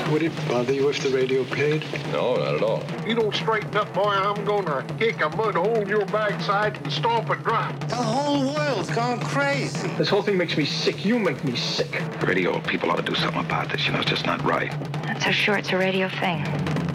Would it bother you if the radio played? No, not at all. You don't straighten up, boy, I'm gonna kick a mud hole in your backside and stomp it dry. The whole world's gone crazy. This whole thing makes me sick. You make me sick. Radio people ought to do something about this. You know, it's just not right. Not so sure it's a radio thing.